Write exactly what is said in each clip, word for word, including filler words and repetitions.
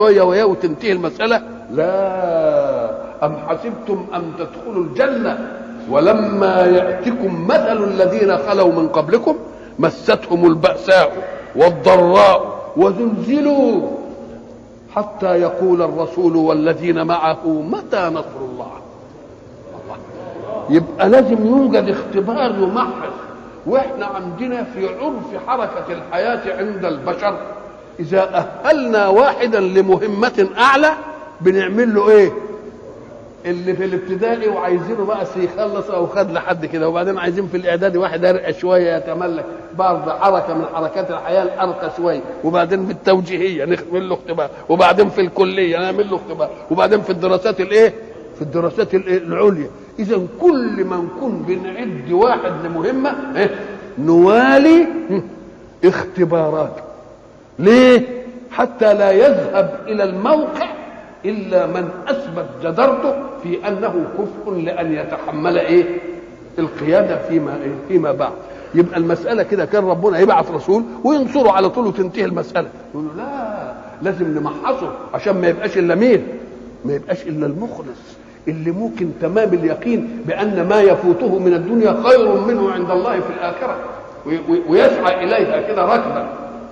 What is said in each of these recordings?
شويه وياه وتنتهي المساله. لا، ام حسبتم ان تدخلوا الجنه ولما ياتكم مثل الذين خلوا من قبلكم مستهم الباساء والضراء وزلزلوا حتى يقول الرسول والذين معه متى نصر الله. الله. يبقى لازم يوجد اختبار يمحص. واحنا عندنا في عرف حركه الحياه عند البشر اذا اهلنا واحدا لمهمه اعلى بنعمل له ايه؟ اللي في الابتدائي وعايزينه بقى يخلص او خد لحد كده، وبعدين عايزين في الاعدادي واحد ارقى شويه يتملك برضه حركه من حركات الحياه الارقى شويه، وبعدين في التوجيهيه نعمل له اختبار، وبعدين في الكليه نعمل له اختبار، وبعدين في الدراسات الايه؟ في الدراسات العليا. اذا كل ما نكون بنعد واحد لمهمه إيه؟ نوالي اختبارات. ليه؟ حتى لا يذهب الى الموقع الا من اثبت جدارته في انه كفء لان يتحمل ايه؟ القياده فيما إيه؟ فيما بعد. يبقى المساله كده كان ربنا يبعث رسول وينصره على طول وتنتهي المساله. يقول له لا، لازم نمحصه عشان ما يبقاش الا مين؟ ما يبقاش الا المخلص اللي ممكن تمام اليقين بان ما يفوته من الدنيا خير منه عند الله في الاخره، ويسعى اليها كده ركبا.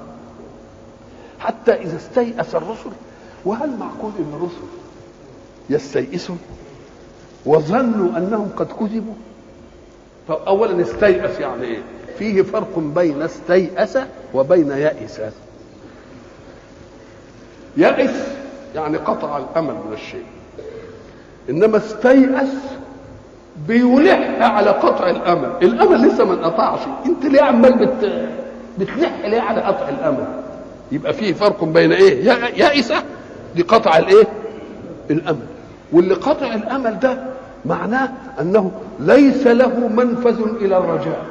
حتى اذا استيأس الرسل، وهل معقول ان الرسل يستيئسوا وظنوا انهم قد كذبوا؟ فاولا استيأس يعني ايه؟ فيه فرق بين استيأس وبين يأس. يأس يعني قطع الامل من الشيء، انما استيأس بيلح على قطع الامل. الامل لسه ما انقطعش، انت ليه عمال بت... بتلح ليه على قطع الامل؟ يبقى فيه فرق بين ايه؟ يأس دي قطع الايه؟ الامل. واللي قطع الامل ده معناه انه ليس له منفذ الى الرجاء،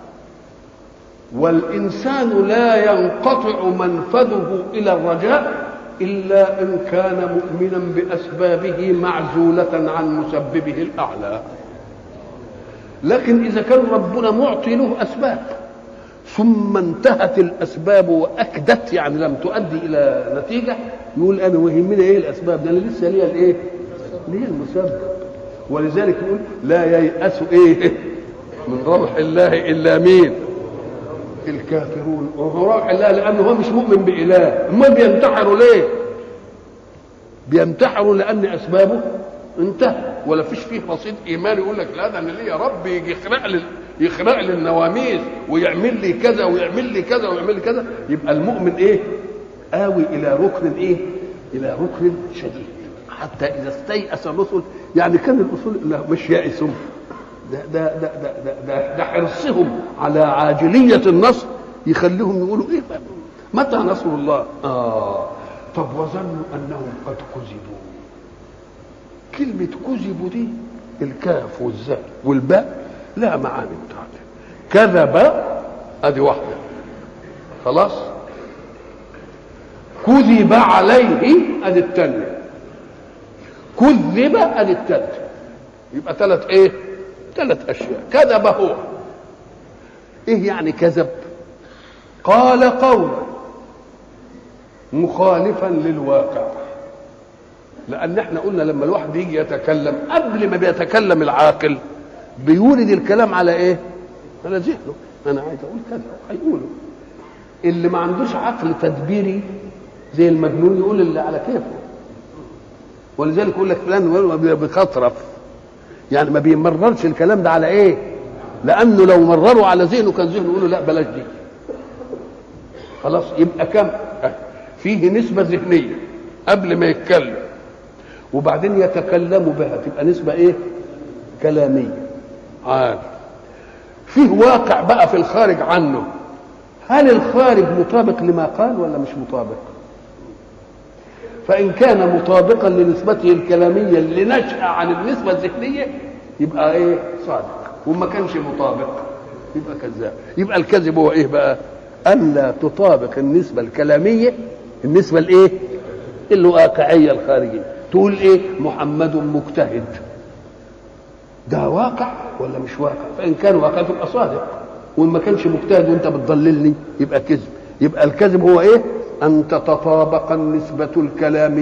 والانسان لا ينقطع منفذه الى الرجاء الا ان كان مؤمنا باسبابه معزوله عن مسببه الاعلى. لكن اذا كان ربنا معطي له اسباب ثم انتهت الاسباب واكدت يعني لم تؤدي الى نتيجه، يقول انا ويهمني ايه الاسباب؟ ده انا لسه ليا الايه؟ ليا المسبب. ولذلك يقول لا ييأس ايه من روح الله الا مين؟ الكافرون. وروح الله لانه هو مش مؤمن باله. امال بينتحروا ليه؟ بينتحروا لان اسبابه انتهى، ولا فيش فيه رصيد ايمان يقول لك لا ده انا ليا رب يجي يخرق لي يخرق لي النواميس ويعمل لي كذا ويعمل لي كذا ويعمل لي كذا. يبقى المؤمن ايه؟ آوي الى ركن ايه؟ الى ركن شديد. حتى اذا استيأس الرسل، يعني كان الرسل مش يائسهم، ده ده ده ده ده, ده, ده حرصهم على عاجليه النصر يخليهم يقولوا ايه متى نصر الله؟ اه طب وظنوا انهم قد كذبوا. كلمه كذبوا دي الكاف والزاء والباء لها معاني بتاعتها. كذب ادي واحده خلاص، كذب عليه ادي الثانيه، كذب ادي الثالثه. يبقى ثلاث ايه؟ ثلاث اشياء. كذب هو ايه يعني كذب؟ قال قولا مخالفا للواقع. لان احنا قلنا لما الواحد يجي يتكلم قبل ما بيتكلم العاقل بيولد الكلام على ايه؟ على ذهنه. انا عايز اقول كذا هيقوله. اللي ما عندوش عقل تدبيري زي المجنون يقول اللي على كيفه. ولذلك يقول لك فلان بيخطرف، يعني ما بيمررش الكلام ده على ايه؟ لانه لو مرره على ذهنه كان ذهنه يقول له لا بلاش دي. خلاص يبقى كم؟ فيه نسبه ذهنيه قبل ما يتكلم، وبعدين يتكلم بها تبقى نسبه ايه؟ كلاميه. عارف فيه واقع بقى في الخارج عنه. هل الخارج مطابق لما قال ولا مش مطابق؟ فإن كان مطابقا لنسبته الكلامية اللي نشأ عن النسبة الذهنية يبقى ايه؟ صادق. وما كانش مطابق يبقى كذاب. يبقى الكذب هو ايه بقى؟ ألا تطابق النسبة الكلامية النسبة الايه؟ الواقعية الخارجية. تقول ايه؟ محمد مجتهد، ده واقع ولا مش واقع؟ فإن كان واقع تبقى صادق، وإن ما كانش مجتهد وانت بتضللني يبقى كذب. يبقى الكذب هو ايه؟ أن تتطابق النسبة الكلامية